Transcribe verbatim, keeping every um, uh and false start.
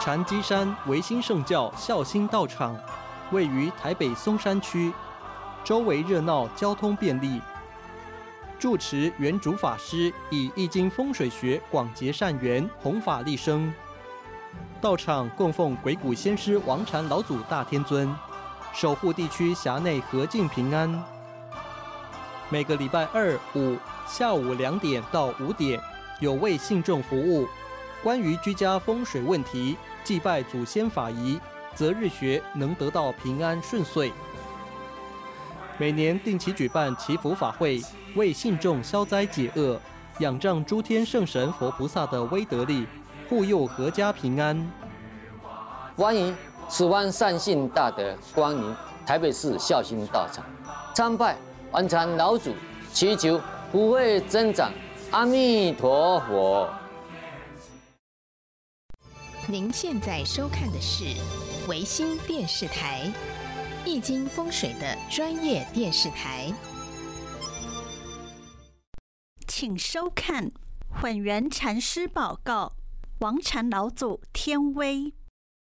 禅机山维新圣教孝心道场位于台北松山区，周围热闹，交通便利。住持圆主法师以易经风水学广结善缘，弘法利生。道场供奉鬼谷先师王禅老祖大天尊，守护地区辖内和静平安。每个礼拜二、五下午两点到五点，有为信众服务。关于居家风水问题、祭拜祖先法仪、择日学，能得到平安顺遂。每年定期举办祈福法会，为信众消灾解厄，仰仗诸天圣神佛菩萨的威德力，护佑阖家平安。 欢迎十万善信大德光临台北市孝心道场，参拜王禅老祖，祈求福慧增长。阿弥陀佛。 您现在收看的是维新电视台，易经风水的专业电视台。 请收看混元禅师报告：王禅老祖天威。